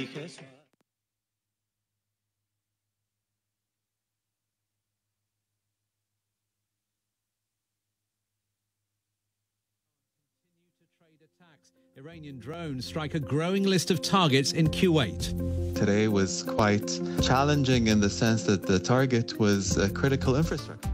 Iranian drones strike a growing list of targets in Kuwait. Today was quite challenging in the sense that the target was critical infrastructure.